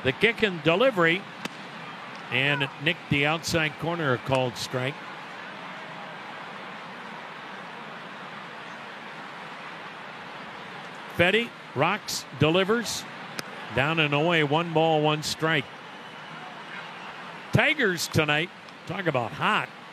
The kick and delivery. And Nick, the outside corner, a called strike. Fedde rocks, delivers. Down and away, 1 ball, 1 strike. Tigers tonight, talk about hot.